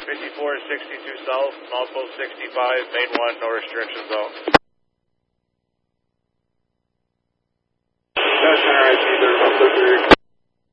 5462 South, Milepost 65, Main 1, no restriction zone. Center IC 3133.